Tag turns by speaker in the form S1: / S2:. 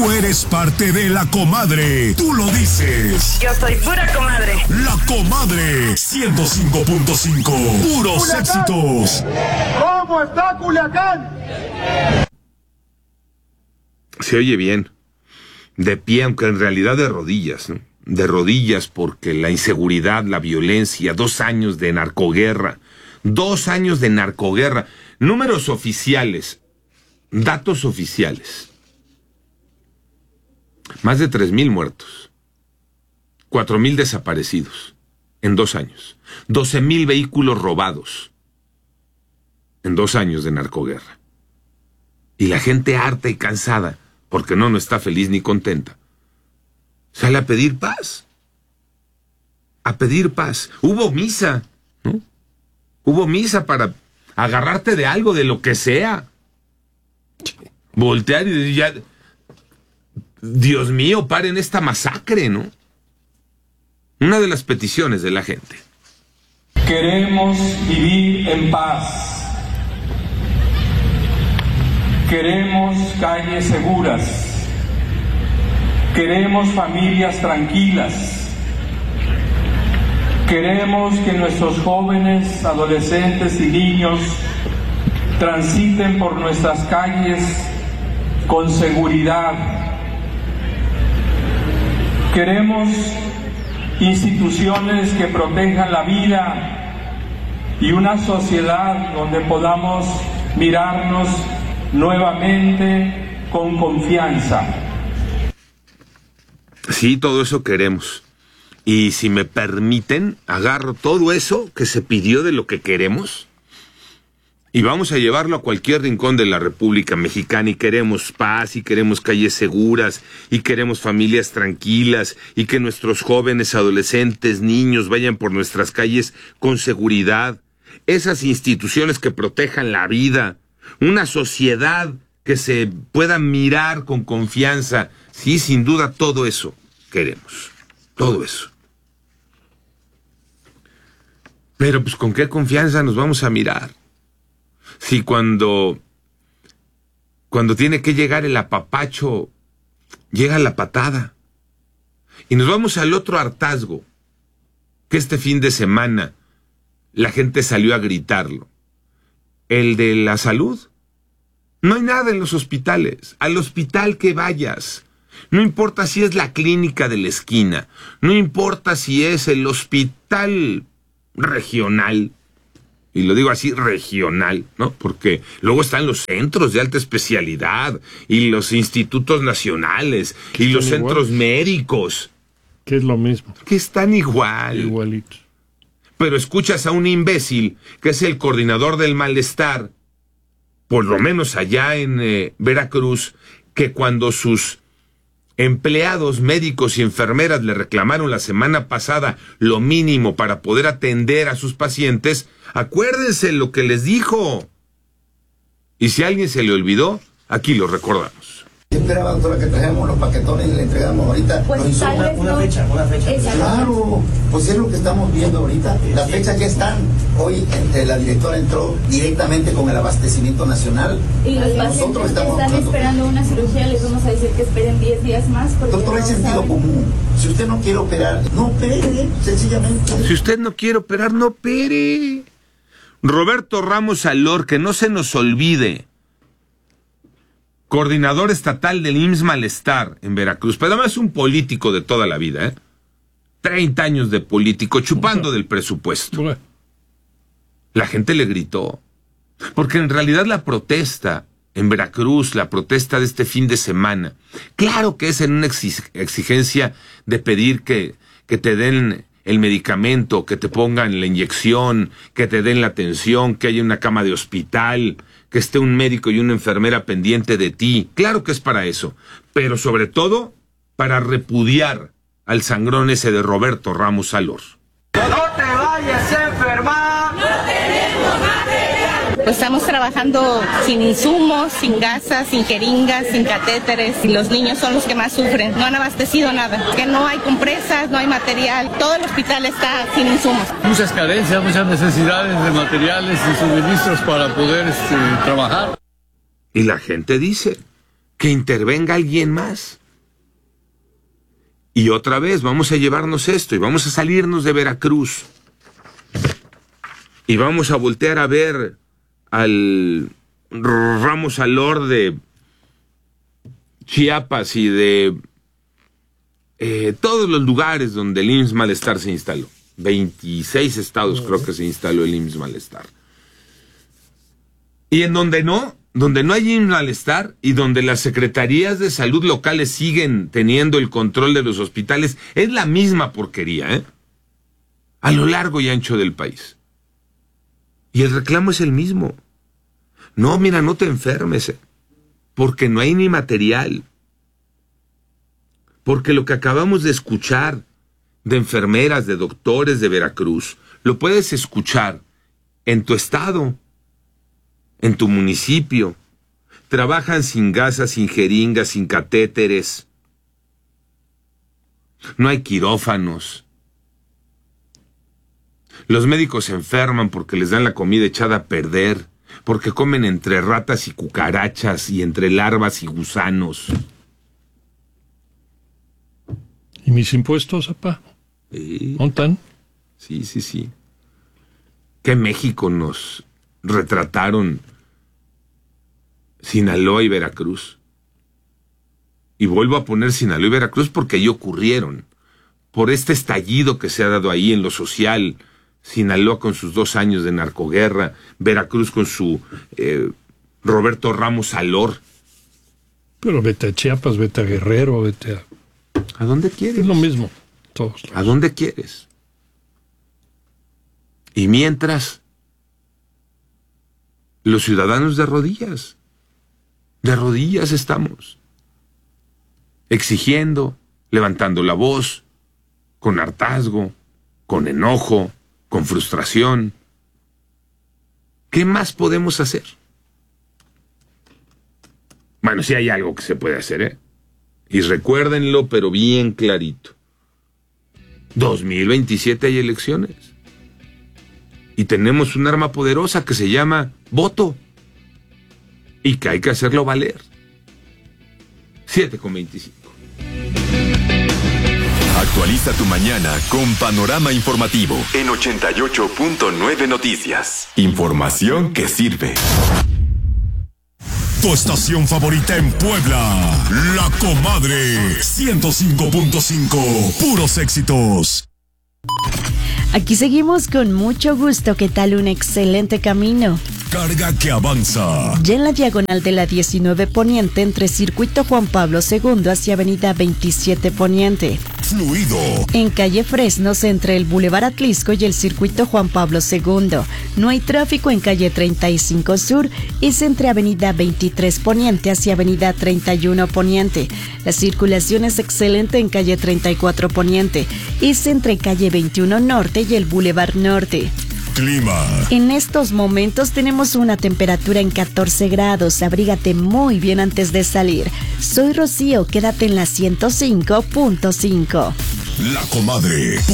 S1: Tú eres parte de La Comadre. Tú lo dices.
S2: Yo soy pura comadre.
S1: La Comadre 105.5. Puros
S3: Culiacán.
S1: éxitos.
S3: ¿Cómo está Culiacán?
S4: Se oye bien. De pie, aunque en realidad de rodillas, ¿no? De rodillas porque la inseguridad, la violencia, 2 años de narcoguerra. 2 años de narcoguerra. Números oficiales. Datos oficiales. Más de 3,000 muertos, 4,000 desaparecidos en 2 años, 12,000 vehículos robados en 2 años de narcoguerra. Y la gente harta y cansada, porque no está feliz ni contenta, sale a pedir paz. A pedir paz. Hubo misa, ¿no? Hubo misa para agarrarte de algo, de lo que sea. Voltear y decir ya... Dios mío, paren esta masacre, ¿no? Una de las peticiones de la gente.
S5: Queremos vivir en paz. Queremos calles seguras. Queremos familias tranquilas. Queremos que nuestros jóvenes, adolescentes y niños transiten por nuestras calles con seguridad. Queremos instituciones que protejan la vida y una sociedad donde podamos mirarnos nuevamente con confianza.
S4: Sí, todo eso queremos. Y si me permiten, agarro todo eso que se pidió de lo que queremos y vamos a llevarlo a cualquier rincón de la República Mexicana. Y queremos paz, y queremos calles seguras, y queremos familias tranquilas, y que nuestros jóvenes, adolescentes, niños vayan por nuestras calles con seguridad. Esas instituciones que protejan la vida, una sociedad que se pueda mirar con confianza. Sí, sin duda, todo eso queremos. Todo eso. Pero pues, ¿con qué confianza nos vamos a mirar? Si cuando tiene que llegar el apapacho, llega la patada. Y nos vamos al otro hartazgo, que este fin de semana la gente salió a gritarlo. El de la salud. No hay nada en los hospitales. Al hospital que vayas. No importa si es la clínica de la esquina. No importa si es el hospital regional. Y lo digo así, regional, ¿no? Porque luego están los centros de alta especialidad y los institutos nacionales y los centros médicos.
S6: Que es lo mismo.
S4: Que están igual.
S6: Igualitos.
S4: Pero escuchas a un imbécil que es el coordinador del malestar, por lo menos allá en Veracruz, que cuando sus empleados médicos y enfermeras le reclamaron la semana pasada lo mínimo para poder atender a sus pacientes, acuérdense lo que les dijo. Y si a alguien se le olvidó, aquí lo recordamos.
S7: Yo esperaba, doctora, que trajéramos los paquetones y le entregamos ahorita.
S8: Pues tal vez
S7: una fecha. Claro, pues es lo que estamos viendo ahorita. La fecha que están, hoy la directora entró directamente con el abastecimiento nacional.
S8: Y los pacientes que están esperando una cirugía, les vamos a decir que esperen 10 días más.
S7: Doctora, es sentido común. Si usted no quiere operar, no opere, sencillamente.
S4: Si usted no quiere operar, no opere. Roberto Ramos Alor, que no se nos olvide, coordinador estatal del IMSS Malestar en Veracruz, pero además un político de toda la vida, ¿eh? 30 años de político, chupando del presupuesto. La gente le gritó, porque en realidad la protesta en Veracruz, la protesta de este fin de semana, claro que es en una exigencia de pedir que te den el medicamento, que te pongan la inyección, que te den la atención, que haya una cama de hospital, que esté un médico y una enfermera pendiente de ti. Claro que es para eso, pero sobre todo para repudiar al sangrón ese de Roberto Ramos Alor.
S3: ¡No te vayas a enfermar! ¡No tenemos material!
S9: Pues estamos trabajando sin insumos, sin gasas, sin jeringas, sin catéteres, y los niños son los que más sufren. No han abastecido nada, que no hay compresas, no hay material, todo el hospital está sin insumos.
S6: Muchas carencias, muchas necesidades de materiales y suministros para poder trabajar.
S4: Y la gente dice que intervenga alguien más. Y otra vez vamos a llevarnos esto y vamos a salirnos de Veracruz. Y vamos a voltear a ver al Ramos Alor de Chiapas y de todos los lugares donde el IMSS Malestar se instaló. 26 estados creo que se instaló el IMSS Malestar. Y en donde no hay IMSS Malestar y donde las secretarías de salud locales siguen teniendo el control de los hospitales, es la misma porquería, a lo largo y ancho del país. Y el reclamo es el mismo. No, mira, no te enfermes, porque no hay ni material. Porque lo que acabamos de escuchar de enfermeras, de doctores de Veracruz, lo puedes escuchar en tu estado, en tu municipio. Trabajan sin gasas, sin jeringas, sin catéteres. No hay quirófanos. Los médicos se enferman porque les dan la comida echada a perder, porque comen entre ratas y cucarachas y entre larvas y gusanos.
S6: ¿Y mis impuestos, papá? ¿Montan?
S4: Sí. Que México nos retrataron Sinaloa y Veracruz. Y vuelvo a poner Sinaloa y Veracruz porque ahí ocurrieron. Por este estallido que se ha dado ahí en lo social. Sinaloa con sus 2 años de narcoguerra. Veracruz con su Roberto Ramos Alor.
S6: Pero vete a Chiapas, vete a Guerrero, vete a...
S4: ¿A dónde quieres?
S6: Es lo mismo. Todos.
S4: ¿A dónde quieres? Y mientras, los ciudadanos de rodillas estamos, exigiendo, levantando la voz, con hartazgo, con enojo, con frustración. ¿Qué más podemos hacer? Bueno, sí hay algo que se puede hacer, Y recuérdenlo, pero bien clarito. 2027 hay elecciones. Y tenemos un arma poderosa que se llama voto. Y que hay que hacerlo valer. 7:25.
S1: Actualiza tu mañana con Panorama Informativo en 88.9 Noticias. Información que sirve. Tu estación favorita en Puebla, La Comadre 105.5, puros éxitos.
S2: Aquí seguimos con mucho gusto. ¿Qué tal? Un excelente camino.
S1: Carga que avanza.
S2: Ya en la diagonal de la 19 Poniente entre Circuito Juan Pablo II hacia Avenida 27 Poniente.
S1: Fluido.
S2: En calle Fresnos entre el Boulevard Atlisco y el Circuito Juan Pablo II. No hay tráfico en calle 35 Sur. Es entre Avenida 23 Poniente hacia Avenida 31 Poniente. La circulación es excelente en calle 34 Poniente. Es entre calle 21 Norte y el Boulevard Norte.
S1: Clima.
S2: En estos momentos tenemos una temperatura en 14 grados. Abrígate muy bien antes de salir. Soy Rocío, quédate en la 105.5.
S1: La Comadre.